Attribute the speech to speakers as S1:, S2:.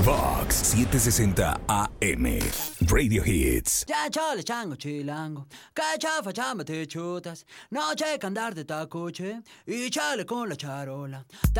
S1: Vox 760 AM. Radio Hits.
S2: Ya chale chango chilango, que chafa chamba te chutas, no checa andar de tacoche y chale con la charola.